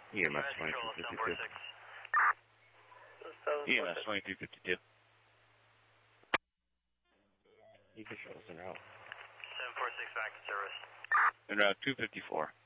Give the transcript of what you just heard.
EMS 2252. EMS 2252. You can show us en route. 746 back to service. En route 254.